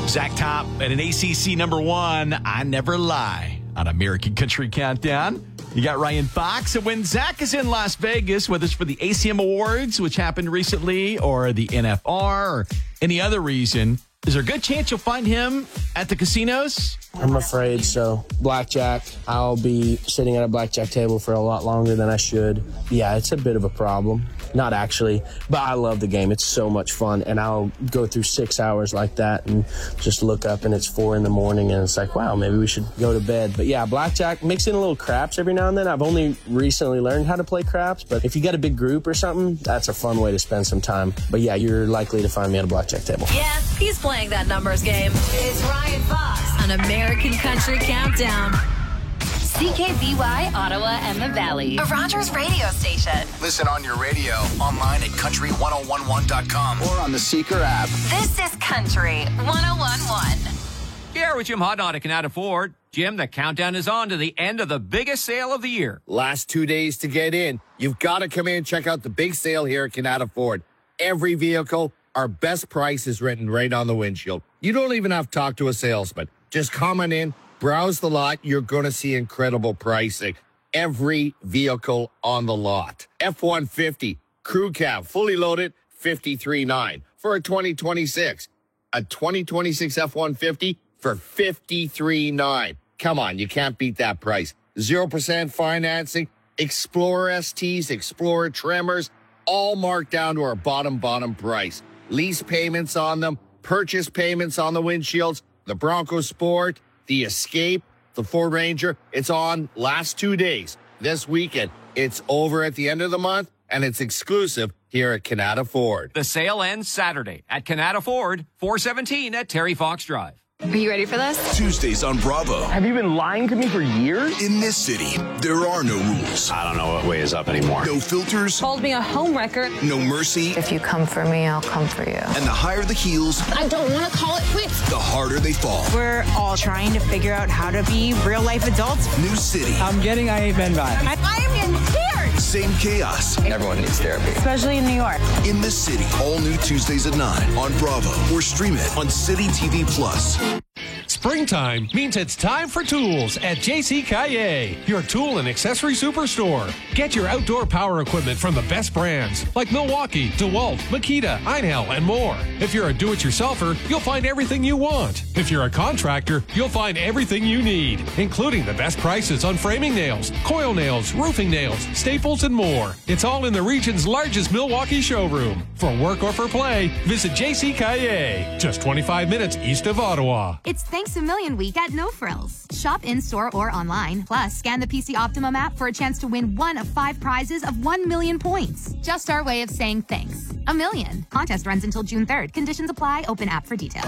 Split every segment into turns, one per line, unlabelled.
Zach Top at an ACC number 1, I Never Lie, on American Country Countdown. You got Ryan Fox. And when Zach is in Las Vegas, whether it's for the ACM Awards, which happened recently, or the NFR, or any other reason, is there a good chance you'll find him at the casinos?
I'm afraid so. Blackjack, I'll be sitting at a blackjack table for a lot longer than I should. Yeah, it's a bit of a problem. Not actually, but I love the game. It's so much fun, and I'll go through 6 hours like that and just look up and it's 4 a.m. and it's like, wow, maybe we should go to bed. But yeah, blackjack, mix in a little craps every now and then. I've only recently learned how to play craps, but if you got a big group or something, that's a fun way to spend some time. But yeah, you're likely to find me at a blackjack table.
Yeah, he's playing that numbers game. It's Ryan Fox on American Country Countdown. CKVY, Ottawa and the Valley. A Rogers radio station.
Listen on your radio, online at country1011.com, or on the Seeker app.
This is Country 1011.
Here with Jim Hodnott at Canada Ford. Jim, the countdown is on to the end of the biggest sale of the year.
Last 2 days to get in. You've got to come in and check out the big sale here at Canada Ford. Every vehicle, our best price is written right on the windshield. You don't even have to talk to a salesman. Just come on in. Browse the lot. You're going to see incredible pricing. Every vehicle on the lot. F-150, crew cab, fully loaded, $53,900 for a 2026. A 2026 F-150 for $53,900. Come on, you can't beat that price. 0% financing, Explorer STs, Explorer Tremors, all marked down to our bottom price. Lease payments on them, purchase payments on the windshields, the Bronco Sport, the Escape, the Ford Ranger. It's on last 2 days. This weekend, it's over at the end of the month, and it's exclusive here at Canada Ford.
The sale ends Saturday at Canada Ford, 417 at Terry Fox Drive.
Are you ready for this?
Tuesdays on Bravo.
Have you been lying to me for years?
In this city, there are no rules.
I don't know what way is up anymore.
No filters.
Called me a homewrecker.
No mercy.
If you come for me, I'll come for you.
And the higher the heels,
I don't want to call it quits.
the harder they fall.
We're all trying to figure out how to be real-life adults.
New city.
I'm getting I Ain't Been vibes.
I am in tears!
Same chaos.
Everyone needs therapy.
Especially in New York.
In this city. All new Tuesdays at 9 on Bravo. Or stream it on City TV Plus.
Springtime means it's time for tools at JC Caillet, your tool and accessory superstore. Get your outdoor power equipment from the best brands like Milwaukee, DeWalt, Makita, Einhell, and more. If you're a do-it-yourselfer, you'll find everything you want. If you're a contractor, you'll find everything you need, including the best prices on framing nails, coil nails, roofing nails, staples, and more. It's all in the region's largest Milwaukee showroom. For work or for play, visit JC Caillet, just 25 minutes east of Ottawa.
It's Thanks a Million Week at No Frills. Shop in-store or online, plus scan the PC Optimum app for a chance to win one of 5 prizes of 1 million points. Just our way of saying thanks. A million. Contest runs until June 3rd. Conditions apply. Open app for details.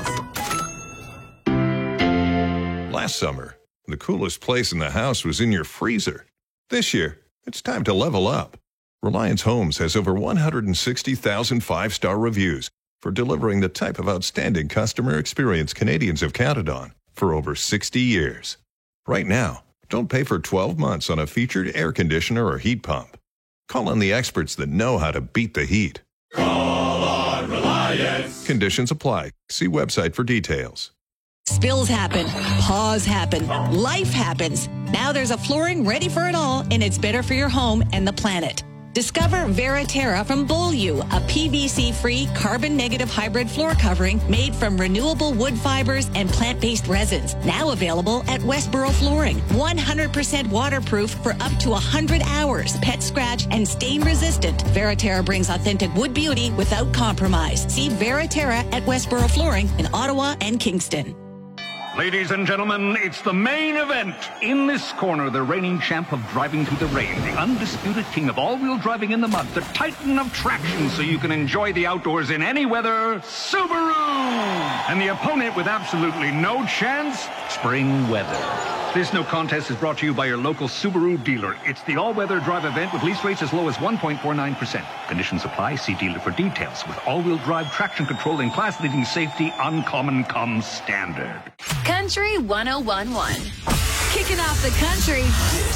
Last summer, the coolest place in the house was in your freezer. This year, it's time to level up. Reliance Homes has over 160,000 5-star reviews for delivering the type of outstanding customer experience Canadians have counted on for over 60 years. Right now, don't pay for 12 months on a featured air conditioner or heat pump. Call on the experts that know how to beat the heat.
Call on Reliance.
Conditions apply. See website for details.
Spills happen, paws happen, life happens. Now there's a flooring ready for it all, and it's better for your home and the planet. Discover Veriterra from Beaulieu, a PVC-free, carbon-negative hybrid floor covering made from renewable wood fibers and plant-based resins. Now available at Westboro Flooring. 100% waterproof for up to 100 hours. Pet scratch and stain resistant. Veriterra brings authentic wood beauty without compromise. See Veriterra at Westboro Flooring in Ottawa and Kingston.
Ladies and gentlemen, it's the main event. In this corner, the reigning champ of driving through the rain, the undisputed king of all-wheel driving in the mud, the titan of traction so you can enjoy the outdoors in any weather, Subaru! And the opponent with absolutely no chance, Spring Weather. This no contest is brought to you by your local Subaru dealer. It's the all-weather drive event with lease rates as low as 1.49%. Conditions apply. See dealer for details. With all-wheel drive traction control and class-leading safety, Uncommon comes standard.
Country 1011. Kicking off the country.